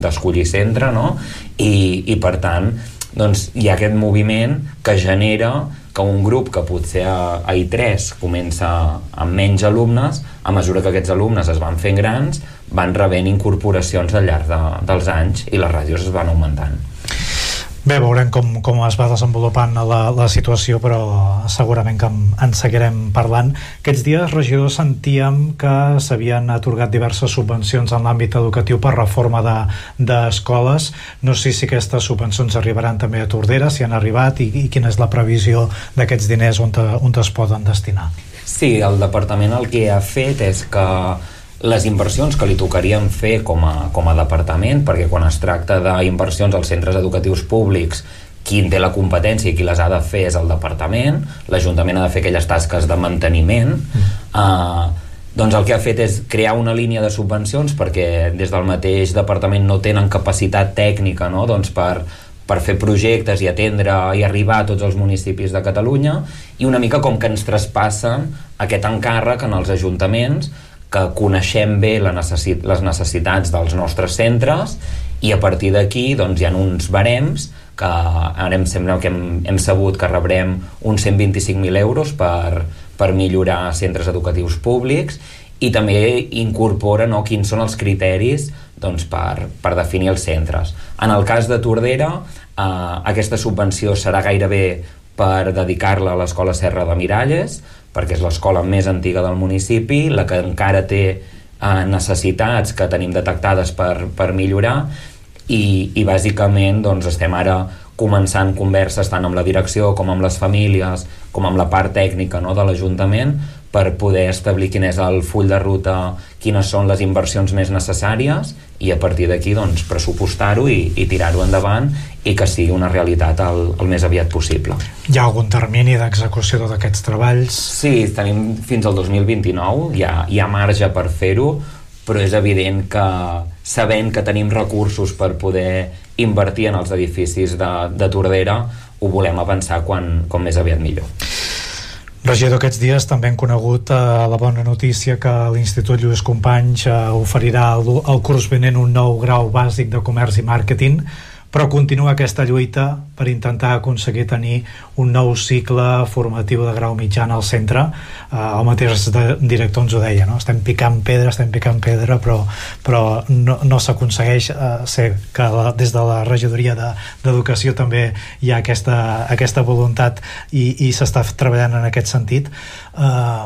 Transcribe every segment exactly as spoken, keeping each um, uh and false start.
d'escollir centre, no? I, i per tant doncs, hi ha aquest moviment que genera que un grup que potser a, a I tres comença amb menys alumnes, a mesura que aquests alumnes es van fent grans, van rebent incorporacions al llarg de, dels anys i les ràdios es van augmentant. Bé, veurem com, com es va desenvolupant la, la situació, però segurament que en seguirem parlant. Aquests dies, regidor, sentíem que s'havien atorgat diverses subvencions en l'àmbit educatiu per reforma de, d'escoles. No sé si aquestes subvencions arribaran també a Tordera, si han arribat, i, i quina és la previsió d'aquests diners, on, te, on es poden destinar. Sí, el departament el que ha fet és que les inversions que li tocarien fer com a, com a departament, perquè quan es tracta d'inversions als centres educatius públics, qui té la competència i qui les ha de fer és el departament, l'Ajuntament ha de fer aquelles tasques de manteniment, mm. eh, doncs el que ha fet és crear una línia de subvencions perquè des del mateix departament no tenen capacitat tècnica, no? doncs per, per fer projectes i atendre i arribar a tots els municipis de Catalunya, i una mica com que ens traspassen aquest encàrrec en els ajuntaments, que coneixem bé la necessit- les necessitats dels nostres centres, i a partir d'aquí doncs, hi ha uns barems que ara em sembla que hem, hem sabut que rebrem uns cent vint-i-cinc mil euros per, per millorar centres educatius públics, i també incorpora, no, quins són els criteris doncs, per, per definir els centres. En el cas de Tordera, eh, aquesta subvenció serà gairebé per dedicar-la a l'Escola Serra de Miralles, perquè és l'escola més antiga del municipi, la que encara té eh, necessitats que tenim detectades per, per millorar, i, i bàsicament doncs, estem ara començant converses tant amb la direcció com amb les famílies, com amb la part tècnica, no, de l'Ajuntament, per poder establir quin és el full de ruta, quines són les inversions més necessàries, i a partir d'aquí doncs, pressupostar-ho i, i tirar-ho endavant, i que sigui una realitat el, el més aviat possible. Hi ha algun termini d'execució d'aquests treballs? Sí, tenim fins al dos mil vint-i-nou, hi ha, hi ha marge per fer-ho, però és evident que sabent que tenim recursos per poder invertir en els edificis de, de Tordera, ho volem avançar quan, com més aviat millor. Regidor, aquests dies també hem conegut eh, la bona notícia que l'Institut Lluís Companys eh, oferirà al, al curs vinent un nou grau bàsic de comerç i màrqueting, però continua aquesta lluita per intentar aconseguir tenir un nou cicle formatiu de grau mitjà al centre. Eh, el mateix de, director ens ho deia, no? Estem picant pedra, estem picant pedra, però, però no, no s'aconsegueix. Eh, sé que la, des de la regidoria de, d'Educació també hi ha aquesta, aquesta voluntat i, i s'està treballant en aquest sentit. Eh,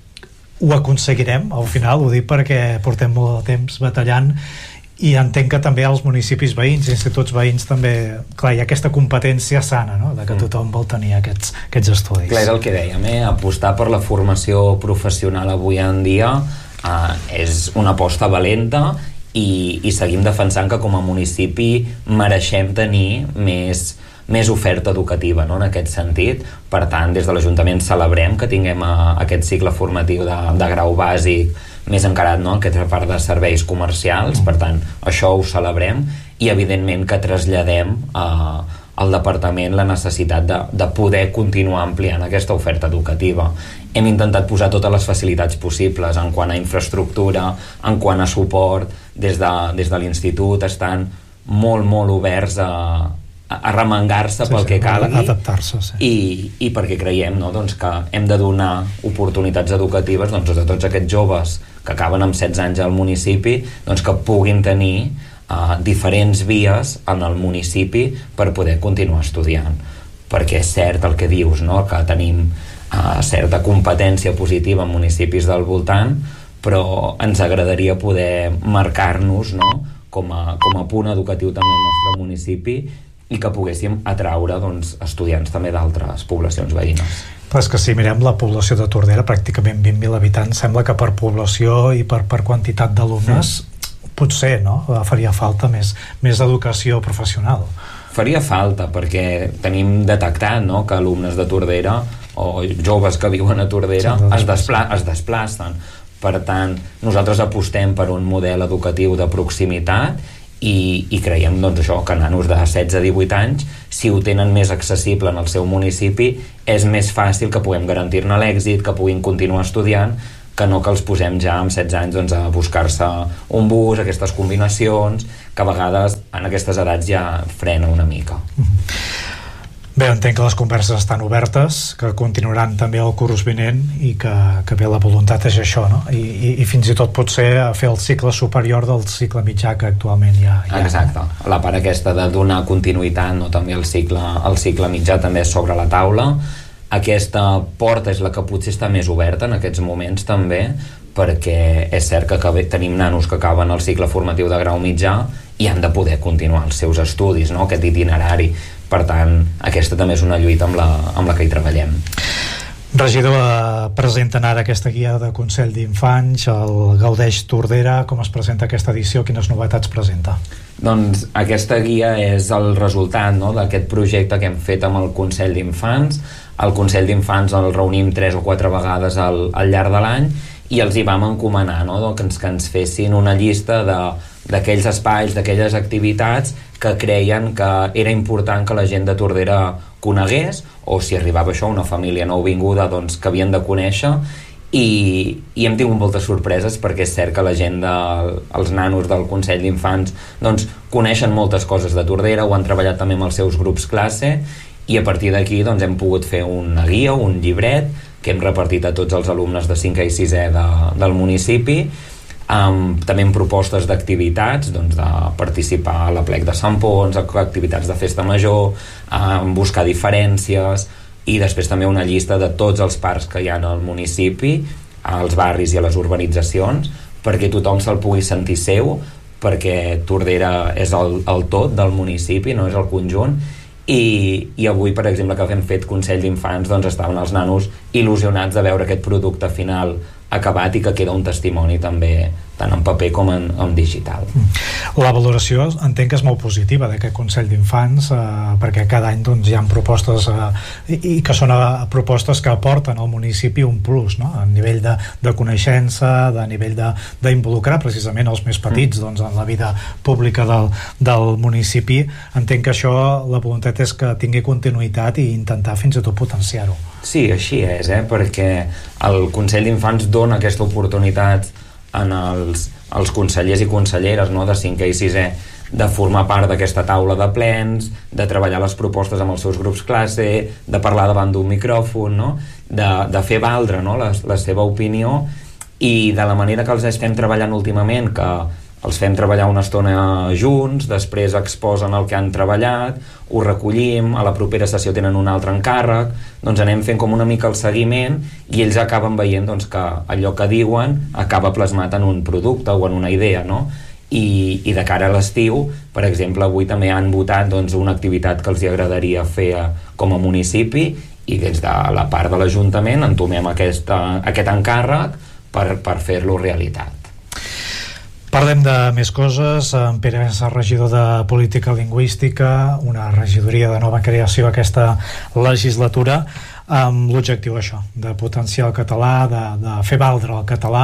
ho aconseguirem al final, ho dic perquè portem molt de temps batallant, i entenc que també als municipis veïns, instituts veïns també, clar, hi ha aquesta competència sana, no?, de que tothom vol tenir aquests, aquests estudis. Clar, és el que dèiem, eh? Apostar per la formació professional avui en dia eh, és una aposta valenta, i, i seguim defensant que com a municipi mereixem tenir més, més oferta educativa, no?, en aquest sentit. Per tant, des de l'Ajuntament celebrem que tinguem a, aquest cicle formatiu de, de grau bàsic més encarat, no?, aquesta part de serveis comercials. Per tant, això ho celebrem, i evidentment que traslladem eh, al departament la necessitat de, de poder continuar ampliant aquesta oferta educativa. Hem intentat posar totes les facilitats possibles en quant a infraestructura, en quant a suport. Des de, des de l'institut estan molt, molt oberts a, a arremangar-se sí, pel sí, que calgui, adaptar-se, sí. i, i perquè creiem, no?, doncs que hem de donar oportunitats educatives, doncs, a tots aquests joves que acaben amb setze anys al municipi, doncs que puguin tenir uh, diferents vies en el municipi per poder continuar estudiant. Perquè és cert el que dius, no?, que tenim uh, certa competència positiva en municipis del voltant, però ens agradaria poder marcar-nos, no?, com a, com a punt educatiu també al nostre municipi, i que poguéssim atraure, doncs, estudiants també d'altres poblacions veïnes. Però és que si mirem la població de Tordera, pràcticament vint mil habitants, sembla que per població i per, per quantitat d'alumnes mm. potser, no?, faria falta més, més educació professional. Faria falta, perquè tenim detectat, no?, que alumnes de Tordera o joves que viuen a Tordera sí, es, despla- es desplacen. Per tant, nosaltres apostem per un model educatiu de proximitat, i, i creiem, doncs, això, que nanos de setze a divuit anys, si ho tenen més accessible en el seu municipi, és més fàcil que puguem garantir-ne l'èxit, que puguin continuar estudiant, que no que els posem ja amb setze anys doncs, a buscar-se un bus, aquestes combinacions, que a vegades en aquestes edats ja frena una mica. Bé, entenc que les converses estan obertes, que continuaran també el curs vinent i que, que bé, la voluntat és això, no? I, i, i fins i tot potser fer el cicle superior del cicle mitjà que actualment hi ha. Hi ha Exacte, no? La part aquesta de donar continuïtat, no? També el cicle, el cicle mitjà també és sobre la taula. Aquesta porta és la que potser està més oberta en aquests moments també, perquè és cert que tenim nanos que acaben el cicle formatiu de grau mitjà i han de poder continuar els seus estudis, no? Aquest itinerari. Per tant, aquesta també és una lluita amb la, amb la que hi treballem. Regidor, eh, presenten ara aquesta guia de Consell d'Infants, el Gaudeix Tordera. Com es presenta aquesta edició? Quines novetats presenta? Doncs aquesta guia és el resultat, no?, d'aquest projecte que hem fet amb el Consell d'Infants. El Consell d'Infants el reunim tres o quatre vegades al, al llarg de l'any i els hi vam encomanar, no?, que ens, que ens fessin una llista de d'aquells espais, d'aquelles activitats que creien que era important que la gent de Tordera conegués, o si arribava això una família nouvinguda, doncs que havien de conèixer, i, i hem tingut moltes sorpreses perquè és cert que la gent de, els nanos del Consell d'Infants doncs coneixen moltes coses de Tordera, ho han treballat també amb els seus grups classe, i a partir d'aquí doncs hem pogut fer una guia, un llibret que hem repartit a tots els alumnes de cinquè i sisè de, del municipi, amb, també amb propostes d'activitats, doncs de participar a l'Aplec de Sant Pons, activitats de festa major, amb buscar diferències, i després també una llista de tots els parcs que hi ha al municipi, als barris i a les urbanitzacions, perquè tothom se'l pugui sentir seu, perquè Tordera és el, el tot del municipi, no és el conjunt, i, i avui, per exemple, que hem fet Consell d'Infants, doncs estaven els nanos il·lusionats de veure aquest producte final acabat i que queda un testimoni també tant en paper com en, en digital. La valoració entenc que és molt positiva d'aquest Consell d'Infants, eh, perquè cada any doncs, hi ha propostes eh, i, i que són eh, propostes que aporten al municipi un plus, no? A nivell de, de coneixença, de nivell d'involucrar precisament els més petits doncs, en la vida pública del, del municipi. Entenc que això, la voluntat és que tingui continuïtat i intentar fins i tot potenciar-ho. Sí, així és, eh? Perquè el Consell d'Infants dona aquesta oportunitat en els, els consellers i conselleres, no?, de cinquè i sisè de formar part d'aquesta taula de plens, de treballar les propostes amb els seus grups classe, de parlar davant d'un micròfon, no?, de, de fer valdre, no?, la, la seva opinió, i de la manera que els estem treballant últimament, que els fem treballar una estona junts, després exposen el que han treballat, ho recollim, a la propera sessió tenen un altre encàrrec, doncs anem fent com una mica el seguiment i ells acaben veient doncs, que allò que diuen acaba plasmat en un producte o en una idea, no? I, i de cara a l'estiu, per exemple, avui també han votat doncs, una activitat que els hi agradaria fer com a municipi, i des de la part de l'Ajuntament entomem aquesta, aquest encàrrec per, per fer-lo realitat. Parlem de més coses. En Pere és el regidor de Política Lingüística, una regidoria de nova creació aquesta legislatura, amb l'objectiu això, de potenciar el català, de, de fer valdre el català,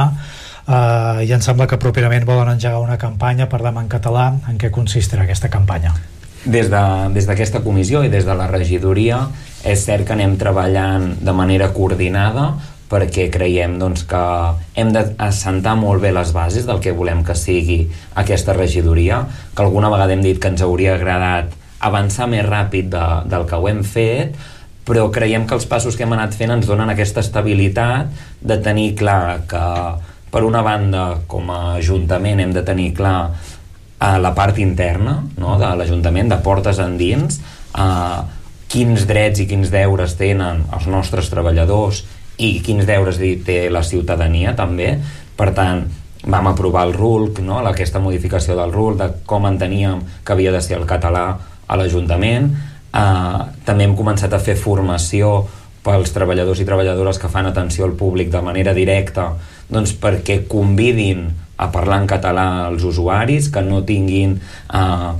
eh, i em sembla que properament volen engegar una campanya, Parlem en català. En què consistirà aquesta campanya? Des de, des d'aquesta comissió i des de la regidoria és cert que anem treballant de manera coordinada, perquè creiem doncs, que hem d'assentar molt bé les bases del que volem que sigui aquesta regidoria, que alguna vegada hem dit que ens hauria agradat avançar més ràpid de, del que ho hem fet, però creiem que els passos que hem anat fent ens donen aquesta estabilitat de tenir clar que, per una banda, com a Ajuntament hem de tenir clar a la part interna, no?, de l'Ajuntament, de portes endins, eh, quins drets i quins deures tenen els nostres treballadors i quins deures té la ciutadania també. Per tant, vam aprovar el R U L C, no?, aquesta modificació del R U L, de com enteníem que havia de ser el català a l'Ajuntament. Eh, també hem començat a fer formació pels treballadors i treballadores que fan atenció al públic de manera directa, doncs perquè convidin a parlar en català als usuaris, que no tinguin eh,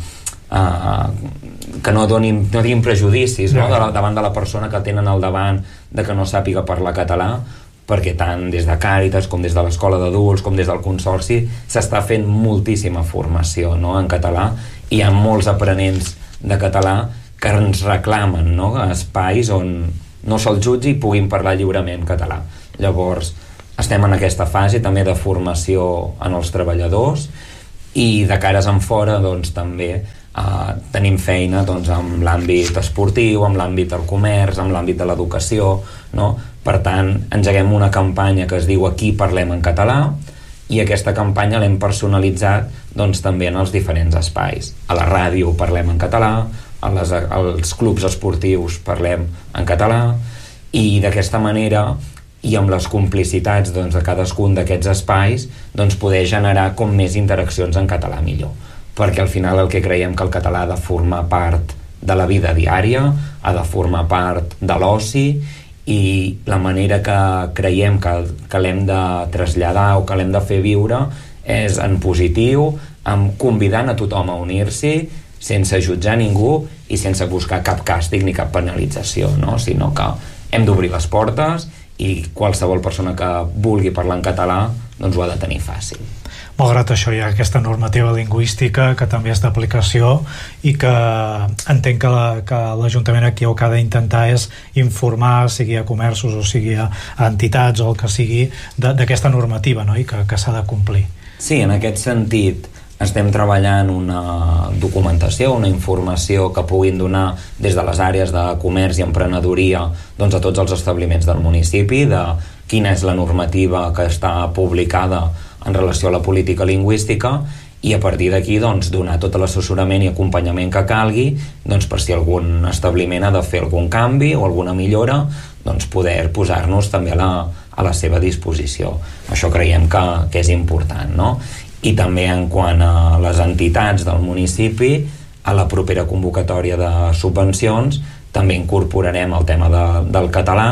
eh, que no donin, no tinguin prejudicis, no?, davant de la persona que tenen al davant, de que no sàpiga parlar català, perquè tant des de Càritas com des de l'Escola d'Adults com des del Consorci s'està fent moltíssima formació, no?, en català, i hi ha molts aprenents de català que ens reclamen, no?, espais on no se'ls jutgi i puguin parlar lliurement català. Llavors estem en aquesta fase també de formació en els treballadors, i de cares en fora doncs també eh, tenim feina doncs, amb l'àmbit esportiu, amb l'àmbit del comerç, amb l'àmbit de l'educació, no? Per tant, engeguem una campanya que es diu Aquí parlem en català, i aquesta campanya l'hem personalitzat doncs, també en els diferents espais. A la ràdio parlem en català, a les, als clubs esportius parlem en català, i d'aquesta manera, i amb les complicitats doncs, de cadascun d'aquests espais, doncs, poder generar com més interaccions en català millor, perquè al final el que creiem que el català ha de formar part de la vida diària, ha de formar part de l'oci, i la manera que creiem que, que l'hem de traslladar o que l'hem de fer viure és en positiu, amb convidant a tothom a unir-s'hi sense jutjar ningú i sense buscar cap càstig ni cap penalització, no? Sinó que hem d'obrir les portes i qualsevol persona que vulgui parlar en català doncs ho ha de tenir fàcil. Malgrat això hi ha aquesta normativa lingüística que també és d'aplicació i que entenc que, la, que l'Ajuntament aquí el que ha d'intentar és informar, sigui a comerços o sigui a, a entitats o el que sigui, d'aquesta normativa, no? I que, que s'ha de complir. Sí, en aquest sentit estem treballant una documentació, una informació que puguin donar des de les àrees de comerç i emprenedoria doncs, a tots els establiments del municipi, de quina és la normativa que està publicada en relació a la política lingüística, i a partir d'aquí doncs, donar tot l'assessorament i acompanyament que calgui doncs, per si algun establiment ha de fer algun canvi o alguna millora, doncs, poder posar-nos també a la, a la seva disposició. Això creiem que, que és important, no? I també en quant a les entitats del municipi, a la propera convocatòria de subvencions també incorporarem el tema de, del català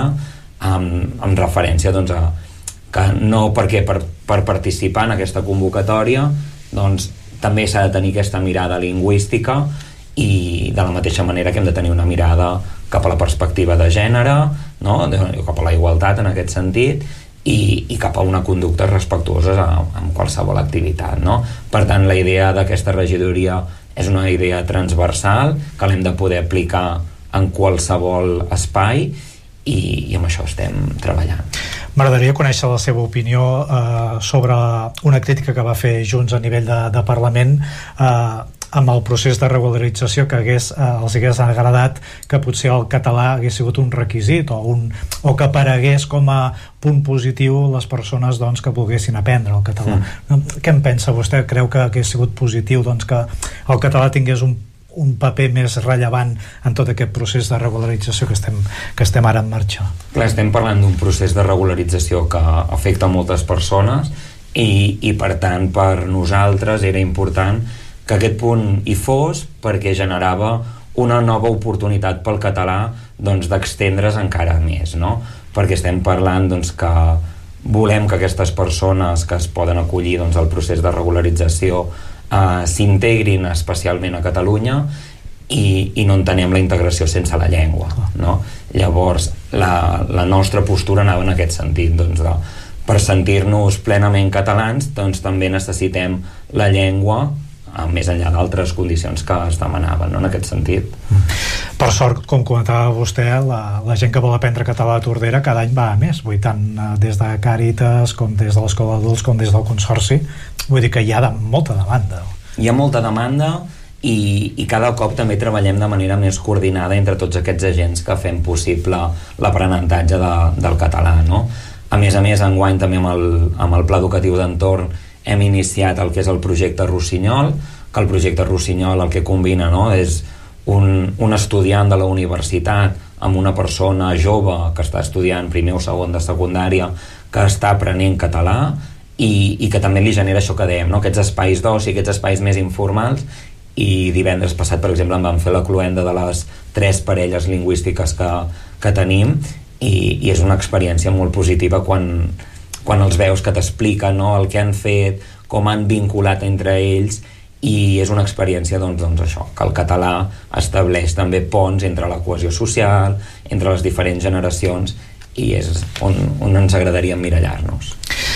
amb, amb referència doncs, a que no perquè per, per participar en aquesta convocatòria doncs, també s'ha de tenir aquesta mirada lingüística, i de la mateixa manera que hem de tenir una mirada cap a la perspectiva de gènere, no? De, cap a la igualtat en aquest sentit, i, i cap a una conducta respectuosa amb qualsevol activitat, no? Per tant, la idea d'aquesta regidoria és una idea transversal que l'hem de poder aplicar en qualsevol espai, i, i amb això estem treballant. M'agradaria conèixer la seva opinió eh, sobre una crítica que va fer Junts a nivell de, de Parlament eh, amb el procés de regularització, que hagués, eh, els hagués agradat que potser el català hagués sigut un requisit o, un, o que aparegués com a punt positiu les persones doncs, que volguessin aprendre el català. Mm. Què en pensa vostè? Creu que hagués sigut positiu doncs, que el català tingués un un paper més rellevant en tot aquest procés de regularització que estem, que estem ara en marxa? Clar, estem parlant d'un procés de regularització que afecta moltes persones i, i per tant per nosaltres era important que aquest punt hi fos, perquè generava una nova oportunitat pel català doncs, d'extendre's encara més, no? Perquè estem parlant doncs, que volem que aquestes persones que es poden acollir doncs, al procés de regularització Uh, s'integrin especialment a Catalunya, i, i no entenem la integració sense la llengua, no? Llavors la, la nostra postura anava en aquest sentit, doncs, de, per sentir-nos plenament catalans doncs, també necessitem la llengua, uh, més enllà d'altres condicions que es demanaven, no? En aquest sentit. Per sort, com comentava vostè, la, la gent que vol aprendre català a Tordera cada any va a més, vull tant uh, des de Càritas com des de l'Escola d'Adults com des del Consorci. Vull dir que hi ha de, molta demanda. Hi ha molta demanda, i, i cada cop també treballem de manera més coordinada entre tots aquests agents que fem possible l'aprenentatge de, del català, no? A més a més, enguany també amb el, amb el Pla Educatiu d'Entorn hem iniciat el que és el projecte Rossinyol, que el projecte Rossinyol el que combina, no? És un, un estudiant de la universitat amb una persona jove que està estudiant primer o segon de secundària, que està aprenent català, i, i que també li genera això que dèiem, no? Aquests espais d'oci, aquests espais més informals. I divendres passat, per exemple, em van fer la cloenda de les tres parelles lingüístiques que, que tenim, i, i és una experiència molt positiva quan, quan els veus que t'expliquen, no? El que han fet, com han vinculat entre ells, i és una experiència doncs, doncs això, que el català estableix també ponts entre la cohesió social, entre les diferents generacions, i és on, on ens agradaria emmirallar-nos.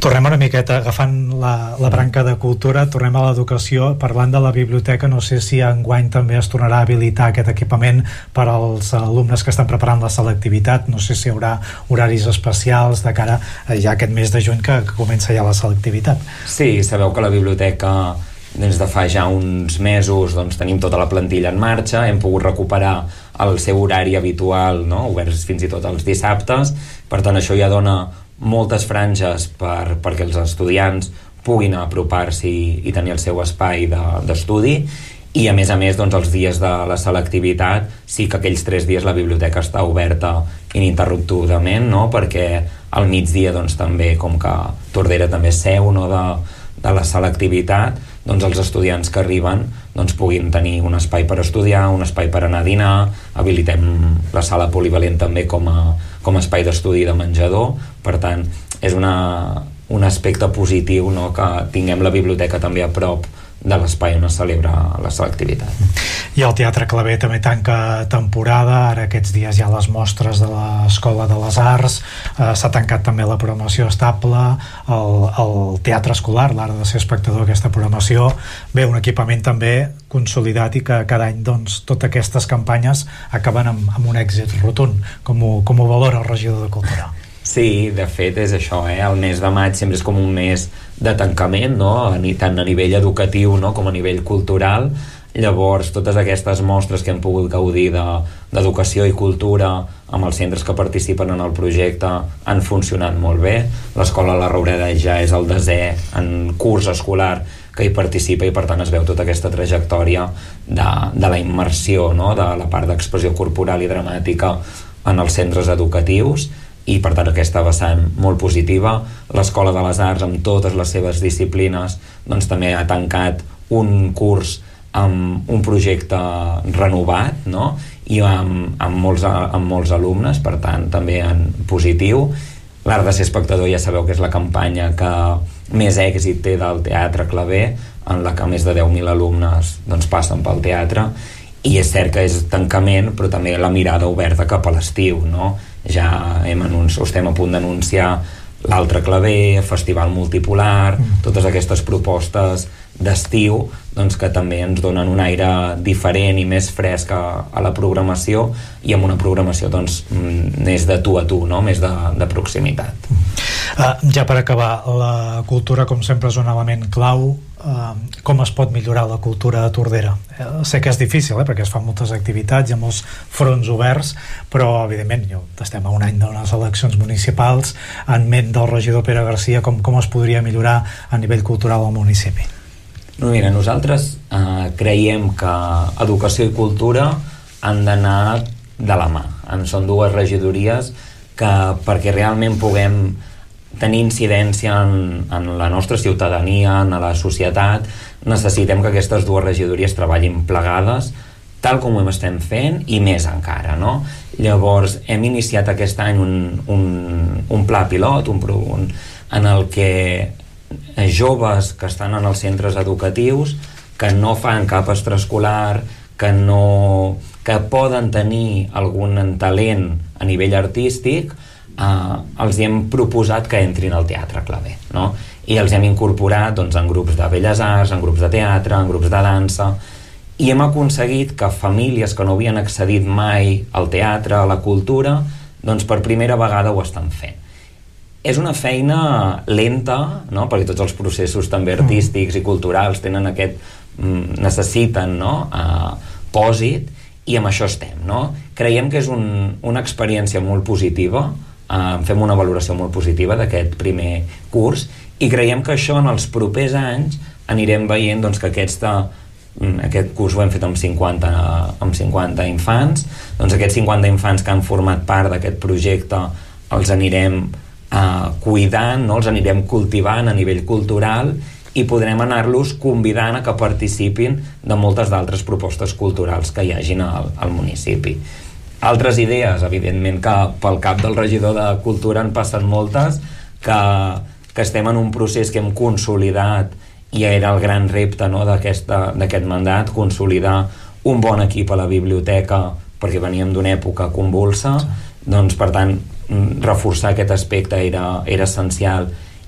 Tornem una miqueta, agafant la, la branca de cultura, tornem a l'educació, parlant de la biblioteca. No sé si enguany també es tornarà a habilitar aquest equipament per als alumnes que estan preparant la selectivitat. No sé si hi haurà horaris especials de cara a ja aquest mes de juny que, que comença ja la selectivitat. Sí, sabeu que la biblioteca des de fa ja uns mesos doncs, tenim tota la plantilla en marxa, hem pogut recuperar el seu horari habitual, no? Oberts fins i tot els dissabtes, per tant això ja dona moltes franges per, perquè els estudiants puguin apropar-s'hi i, i tenir el seu espai d'estudi, de, i a més a més doncs, els dies de la selectivitat sí que aquells tres dies la biblioteca està oberta ininterruptudament, no? Perquè al migdia doncs, també, com que Tordera també és seu, no? de, de la selectivitat, doncs els estudiants que arriben doncs, puguin tenir un espai per estudiar, un espai per anar a dinar, habilitem la sala polivalent també com a, com a espai d'estudi de menjador. Per tant, és una, un aspecte positiu, no? Que tinguem la biblioteca també a prop de l'espai on es celebra la selectivitat. I el Teatre Claver també tanca temporada, ara aquests dies hi ha les mostres de l'Escola de les Arts, eh, s'ha tancat també la programació estable, el, el teatre escolar, l'art de ser espectador d'aquesta programació, bé, un equipament també consolidat i que cada any doncs, totes aquestes campanyes acaben amb, amb un èxit rotund. Com ho, com ho valora el regidor de Cultura? Sí, de fet és això, eh? El mes de maig sempre és com un mes de tancament, no? Tant a nivell educatiu, no? Com a nivell cultural. Llavors totes aquestes mostres que hem pogut gaudir d'educació i cultura amb els centres que participen en el projecte han funcionat molt bé. L'Escola La Roureda ja és el desè en curs escolar que hi participa i per tant es veu tota aquesta trajectòria de, de la immersió, no? De la part d'expressió corporal i dramàtica en els centres educatius, i per tant aquesta vessant molt positiva. L'Escola de les Arts amb totes les seves disciplines doncs també ha tancat un curs amb un projecte renovat, no? I amb, amb, molts, amb molts alumnes, per tant també en positiu. L'Art de ser espectador ja sabeu que és la campanya que més èxit té del Teatre Claver, en la que més de deu mil alumnes doncs, passen pel teatre, i és cert que és tancament però també la mirada oberta cap a l'estiu, no? Ja hem anunci... estem a punt d'anunciar l'Altre Claver, Festival Multipolar, mm. totes aquestes propostes d'estiu doncs, que també ens donen un aire diferent i més fresc a, a la programació, i amb una programació doncs, més de tu a tu, no? Més de, de proximitat. Uh, ja per acabar, la cultura com sempre és un element clau. Uh, com es pot millorar la cultura a Tordera? Uh, sé que és difícil, eh, perquè es fan moltes activitats, hi ha molts fronts oberts, però evidentment jo, estem a un any d'unes eleccions municipals. En ment del regidor Pere Garcia, com, com es podria millorar a nivell cultural al municipi? No, mira, nosaltres eh, creiem que educació i cultura han d'anar de la mà. En són dues regidories que perquè realment puguem tenir incidència en, en la nostra ciutadania, en la societat, necessitem que aquestes dues regidories treballin plegades, tal com ho estem fent, i més encara, no? Llavors, hem iniciat aquest any un, un, un pla pilot, un, un, en el que joves que estan en els centres educatius, que no fan cap extraescolar, que, no, que poden tenir algun talent a nivell artístic, eh, els hem proposat que entrin al Teatre Claver, no? I els hem incorporat doncs, en grups de belles arts, en grups de teatre, en grups de dansa, i hem aconseguit que famílies que no havien accedit mai al teatre, a la cultura, doncs per primera vegada ho estan fent. És una feina lenta, no? Perquè tots els processos també artístics i culturals tenen aquest, necessiten, no? Uh, pòsit, i amb això estem, no? Creiem que és un, una experiència molt positiva, uh, fem una valoració molt positiva d'aquest primer curs, i creiem que això en els propers anys anirem veient doncs, que aquesta, aquest curs ho hem fet amb cinquanta, amb cinquanta infants, doncs aquests cinquanta infants que han format part d'aquest projecte els anirem Uh, cuidant, no? Els anirem cultivant a nivell cultural, i podrem anar-los convidant a que participin de moltes d'altres propostes culturals que hi hagin al, al municipi. Altres idees, evidentment que pel cap del regidor de Cultura en passen moltes, que, que estem en un procés que hem consolidat, i era el gran repte, no? d'aquest mandat, consolidar un bon equip a la biblioteca, perquè veníem d'una època convulsa, doncs per tant reforçar aquest aspecte era, era essencial,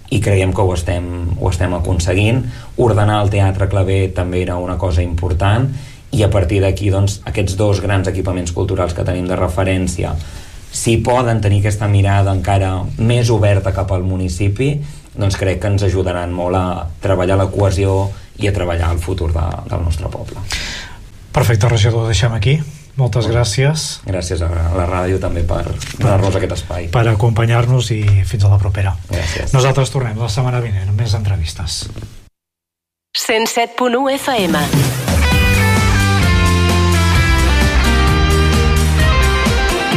i creiem que ho estem, ho estem aconseguint. Ordenar el Teatre Clavé també era una cosa important, i a partir d'aquí, doncs, aquests dos grans equipaments culturals que tenim de referència, si poden tenir aquesta mirada encara més oberta cap al municipi, doncs crec que ens ajudaran molt a treballar la cohesió i a treballar el futur de, del nostre poble. Perfecte, regidor, ho deixem aquí. Moltes gràcies. Gràcies a la ràdio també per donar-nos aquest espai. Per acompanyar-nos i fins a la propera. Gràcies. Nosaltres tornem la setmana vinent amb més entrevistes. cent set punt u F M.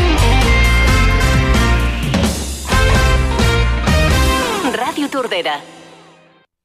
Ràdio Tordera.